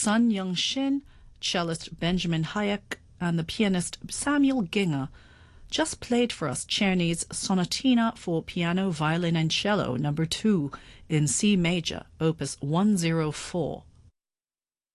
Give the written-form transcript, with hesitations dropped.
Sun Young Shin, cellist Benjamin Hayek, and the pianist Samuel Ginger just played for us Czerny's Sonatina for Piano, Violin and Cello No. 2 in C major, opus 104.